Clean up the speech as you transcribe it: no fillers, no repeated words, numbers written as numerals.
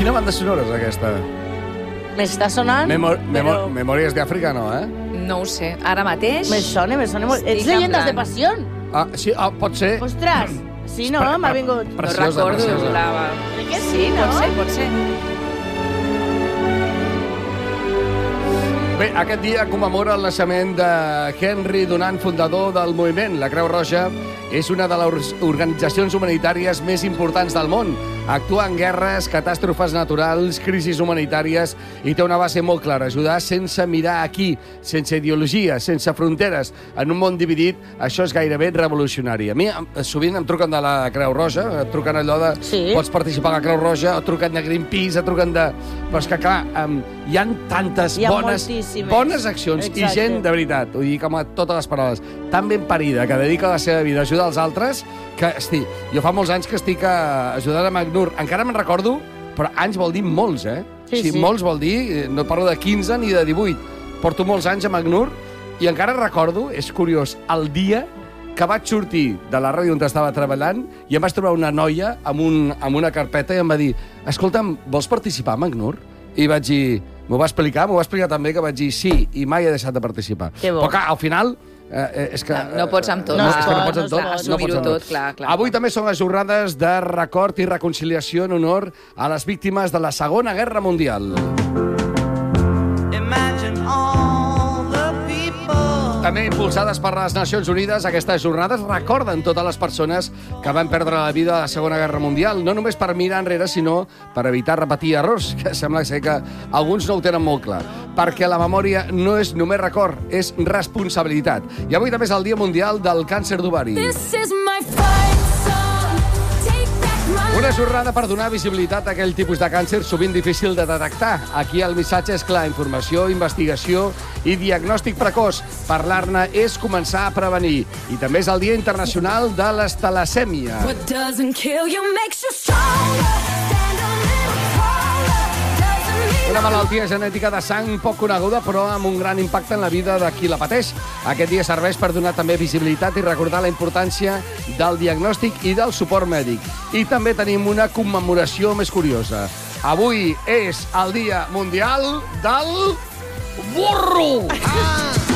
Quina banda sonora és aquesta? M'està sonant, però... Memòries d'Àfrica, no, eh? No ho sé. Ara mateix... Me sona molt. Ets Estic Llegendes de en plan- Passió? Sí, pot ser. Ostres, sí, no? M'ha vingut. No Preciosa, recordo preciosa. la... Crec que Sí, no? pot ser. Bé, aquest dia commemora el naixement de Henry Dunant, fundador del moviment. La Creu Roja és una de les organitzacions humanitàries més importants del món. Actua en guerres, catàstrofes naturals, crisis humanitàries i té una base molt clara: ajudar sense mirar aquí, sense ideologia, sense fronteres. En un món dividit, això és gairebé revolucionari. A mi sovint em truquen de la Creu Roja, et truquen allò de Sí. pots participar a la Creu Roja, o truquen de Greenpeace, o truquen de... Però és que, clar, hi ha tantes Hi ha bones moltíssimes. accions i Exacte. gent, de veritat, ho dic amb totes les paraules, tan ben parida, que dedica la seva vida a ajudar els altres, que, hosti, jo fa molts anys que estic ajudant a ACNUR. Encara me'n recordo, però anys vol dir molts, eh? Sí, sí. Molts vol dir, no parlo de 15 ni de 18. Porto molts anys a ACNUR i encara recordo, és curiós, el dia que vaig sortir de la ràdio on estava treballant i em vaig trobar una noia amb una carpeta i em va dir: escolta'm, vols participar a ACNUR? I vaig dir... M'ho va explicar també que vaig dir sí, i mai he deixat de participar. Que bo. Però clar, al final... és que, No pots amb tot. No és que no es pots pot, amb tot. no es pot. no pots amb Assumir-ho tot, clar. Avui també són les jornades de record i reconciliació en honor a les víctimes de la Segona Guerra Mundial. També impulsades per les Nacions Unides, aquestes jornades recorden totes les persones que van perdre la vida a la Segona Guerra Mundial, no només per mirar enrere, sinó per evitar repetir errors, que sembla ser que alguns no ho tenen molt clar. Perquè la memòria no és només record, és responsabilitat. I avui també és el Dia Mundial del Càncer d'Ovari. Una jornada per donar visibilitat a aquell tipus de càncer sovint difícil de detectar. Aquí el missatge és clar: informació, investigació i diagnòstic precoç. Parlar-ne és començar a prevenir. I també és el Dia Internacional de l'Estalacèmia. Una malaltia genètica de sang poc coneguda, però amb un gran impacte en la vida de qui la pateix. Aquest dia serveix per donar també visibilitat i recordar la importància del diagnòstic i del suport mèdic. I també tenim una commemoració més curiosa. Avui és el Dia Mundial del Burro!